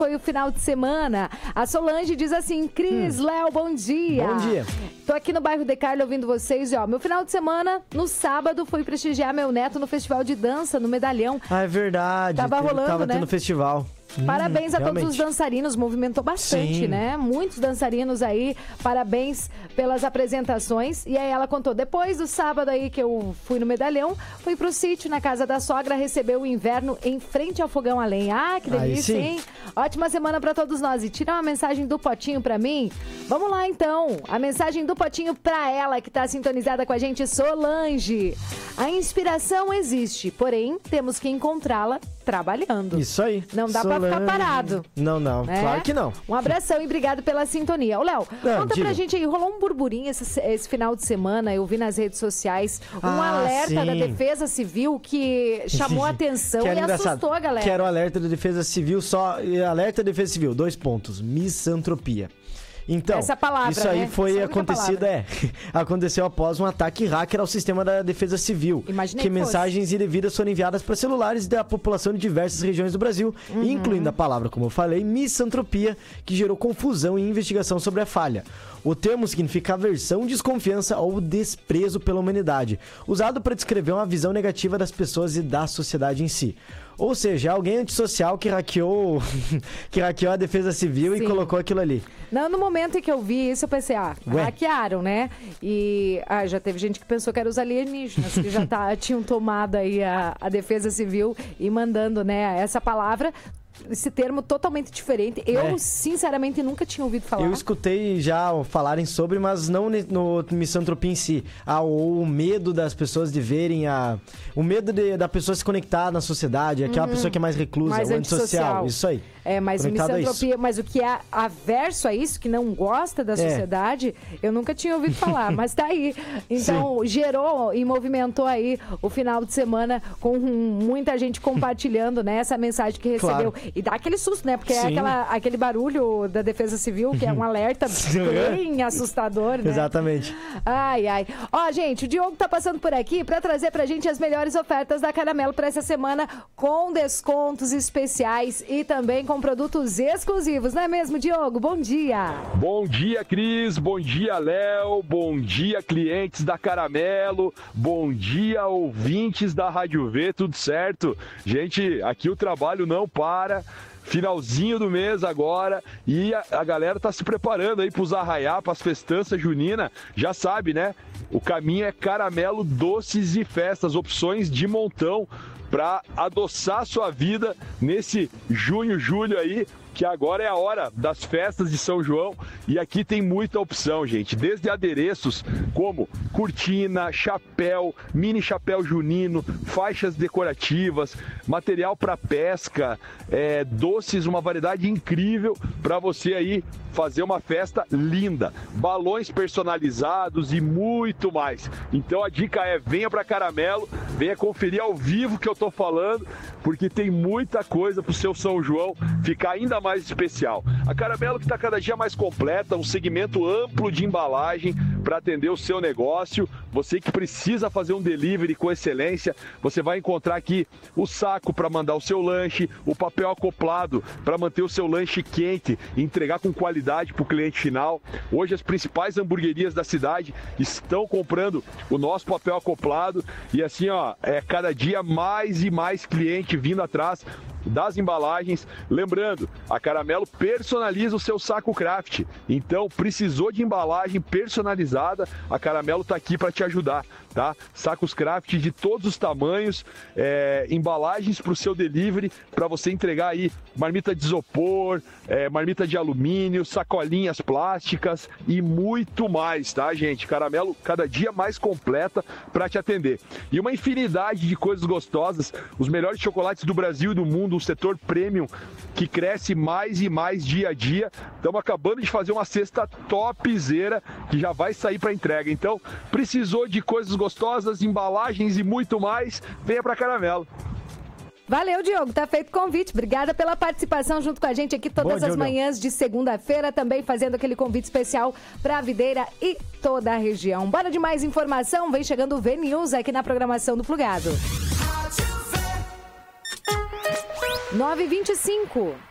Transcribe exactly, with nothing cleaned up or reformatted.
foi o final de semana. A Solange diz assim, Cris, hum. Léo, bom dia. Bom dia. Tô aqui no bairro de Carlo ouvindo vocês. E, ó, meu final de semana, no sábado, fui prestigiar meu neto no festival de dança, no Medalhão. Ah, é verdade. Tava rolando, Tava né? tendo festival. Parabéns hum, a realmente. todos os dançarinos, movimentou bastante, Sim. né? Muitos dançarinos aí, parabéns pelas apresentações. E aí ela contou, depois do sábado aí que eu fui no Medalhão, fui pro sítio na casa da sogra, recebeu o inverno em frente ao fogão a lenha. Ah, que delícia, hein? Ótima semana pra todos nós. E tira uma mensagem do Potinho pra mim. Vamos lá, então. A mensagem do Potinho pra ela, que tá sintonizada com a gente, Solange. A inspiração existe, porém, temos que encontrá-la trabalhando. Isso aí. Não dá Solange. pra ficar parado. Não, não. É? Claro que não. Um abração e obrigado pela sintonia. Ô, Léo, Não, conta diga. pra gente aí, rolou um burburinho esse, esse final de semana, eu vi nas redes sociais, um Ah, alerta sim. da Defesa Civil que chamou a atenção Que e era engraçado. assustou a galera. Que era o alerta da Defesa Civil, só... Alerta da Defesa Civil, dois pontos. Misantropia. Então, Essa palavra, isso aí né? foi Essa única acontecido, palavra. é, aconteceu após um ataque hacker ao sistema da Defesa Civil. Imaginei que que fosse. mensagens indevidas foram enviadas para celulares da população de diversas regiões do Brasil, Uhum. incluindo a palavra, como eu falei, misantropia, que gerou confusão e investigação sobre a falha. O termo significa aversão, desconfiança ou desprezo pela humanidade, usado para descrever uma visão negativa das pessoas e da sociedade em si. Ou seja, alguém antissocial que hackeou, que hackeou a Defesa Civil Sim. e colocou aquilo ali. Não, no momento em que eu vi isso, eu pensei, ah, Ué? hackearam, né? E ah, já teve gente que pensou que eram os alienígenas, que já tá, tinham tomado aí a, a Defesa Civil e mandando, né, essa palavra, esse termo totalmente diferente. Eu, É. sinceramente, nunca tinha ouvido falar. Eu escutei já falarem sobre, mas não ne- no misantropia em si. Ah, o, o medo das pessoas de verem a... O medo de, da pessoa se conectar na sociedade, aquela pessoa que é mais reclusa, Mais o antissocial. antissocial. Isso aí. É, mas Conectado a misantropia, mas o que é averso a isso, que não gosta da É. sociedade, eu nunca tinha ouvido falar, mas tá aí. Então, gerou e movimentou aí o final de semana com muita gente compartilhando, né, essa mensagem que recebeu. Claro. E dá aquele susto, né, porque é Sim. aquela, aquele barulho da Defesa Civil, que é um alerta bem assustador, né? Exatamente. Ai, ai. Ó, gente, o Diogo tá passando por aqui pra trazer pra gente as melhores ofertas da Caramelo pra essa semana, com descontos especiais e também com produtos exclusivos, não é mesmo, Diogo? Bom dia! Bom dia, Cris. Bom dia, Léo. Bom dia, clientes da Caramelo. Bom dia, ouvintes da Rádio V. Tudo certo? Gente, aqui o trabalho não para. Finalzinho do mês agora e a, a galera tá se preparando aí pros arraiá, pras festanças juninas. Já sabe, né? O caminho é Caramelo, doces e festas, opções de montão para adoçar sua vida nesse junho, julho aí, que agora é a hora das festas de São João e aqui tem muita opção, gente, desde adereços como cortina, chapéu, mini chapéu junino, faixas decorativas, material para pesca, é, doces, uma variedade incrível para você aí fazer uma festa linda, balões personalizados e muito mais. Então a dica é, venha para Caramelo, venha conferir ao vivo que eu tô falando, porque tem muita coisa pro seu São João ficar ainda mais especial. A Caramelo que está cada dia mais completa, um segmento amplo de embalagem para atender o seu negócio. Você que precisa fazer um delivery com excelência, você vai encontrar aqui o saco para mandar o seu lanche, o papel acoplado para manter o seu lanche quente e entregar com qualidade para o cliente final. Hoje as principais hamburguerias da cidade estão comprando o nosso papel acoplado e assim, ó, é cada dia mais e mais cliente vindo atrás das embalagens. Lembrando, a Caramelo personaliza o seu saco craft. Então, precisou de embalagem personalizada, a Caramelo está aqui para te ajudar, tá? Sacos craft de todos os tamanhos, é, embalagens para o seu delivery, para você entregar aí marmita de isopor, é, marmita de alumínio, sacolinhas plásticas e muito mais, tá, gente? Caramelo cada dia mais completa para te atender. E uma infinidade de coisas gostosas, os melhores chocolates do Brasil e do mundo, um setor premium que cresce mais e mais dia a dia. Estamos acabando de fazer uma cesta topzera que já vai sair para entrega. Então, precisou de coisas gostosas, embalagens e muito mais, venha para Caramelo. Valeu, Diogo. Tá feito o convite. Obrigada pela participação junto com a gente aqui todas Bom, as Diogo. manhãs de segunda-feira, também fazendo aquele convite especial para a Videira e toda a região. Bora de mais informação? Vem chegando o V-News aqui na programação do Plugado. nove e vinte e cinco.